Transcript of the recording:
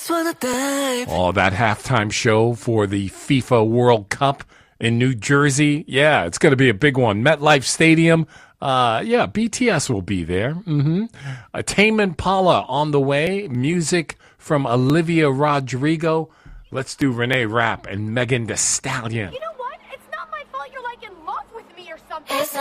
Oh, that halftime show for the FIFA World Cup in New Jersey. Yeah, it's going to be a big one. MetLife Stadium. Yeah, BTS will be there. Tame Impala on the way. Music from Olivia Rodrigo. Let's do Renee Rapp and Megan Thee Stallion. You know what? It's not my fault you're like in love with me or something.